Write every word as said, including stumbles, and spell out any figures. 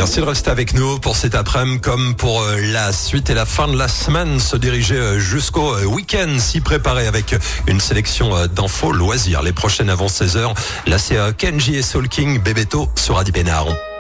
Merci de rester avec nous pour cet après-midi comme pour la suite et la fin de la semaine. Se diriger jusqu'au week-end, s'y préparer avec une sélection d'infos loisirs. Les prochaines avant seize heures, là c'est Kenji et Soul King, Bebeto sur Adi Bénard.